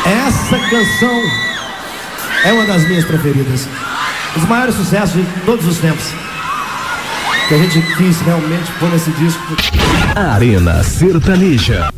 Essa canção é uma das minhas preferidas. Os maiores sucessos de todos os tempos que a gente quis realmente pôr nesse disco. Arena Sertaneja.